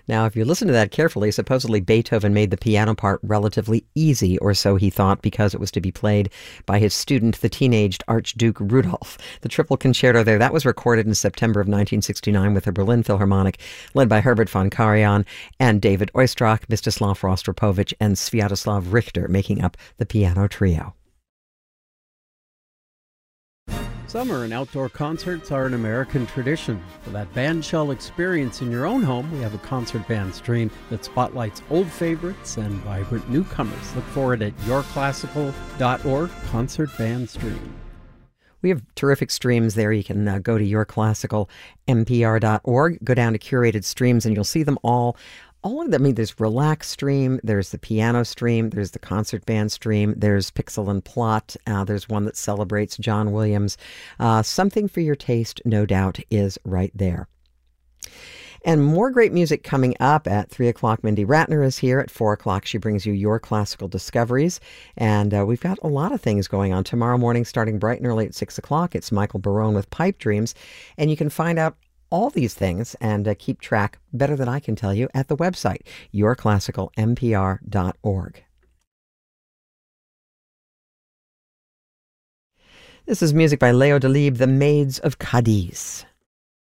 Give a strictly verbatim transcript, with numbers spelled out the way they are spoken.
Now, if you listen to that carefully, supposedly Beethoven made the piano part relatively easy, or so he thought, because it was to be played by his student, the teenaged Archduke Rudolph. The triple concerto there, that was recorded in September of nineteen sixty-nine with the Berlin Philharmonic, led by Herbert von Karajan and David Oistrakh, Mstislav Rostropovich, and Sviatoslav Richter, making up the piano trio. Summer and outdoor concerts are an American tradition. For that bandshell experience in your own home, we have a concert band stream that spotlights old favorites and vibrant newcomers. Look for it at your classical dot org, Concert Band Stream. We have terrific streams there. You can uh, go to your classical N P R dot org, go down to curated streams, and you'll see them all. All of them, I mean, there's Relax Stream, there's the piano stream, there's the concert band stream, there's Pixel and Plot, uh, there's one that celebrates John Williams. Uh, something for your taste, no doubt, is right there. And more great music coming up at three o'clock. Mindy Ratner is here. At four o'clock, she brings you your classical discoveries. And uh, we've got a lot of things going on. Tomorrow morning, starting bright and early at six o'clock, it's Michael Barone with Pipe Dreams. And you can find out all these things and uh, keep track better than I can tell you at the website, your classical N P R dot org. This is music by Leo Delibes, The Maids of Cadiz.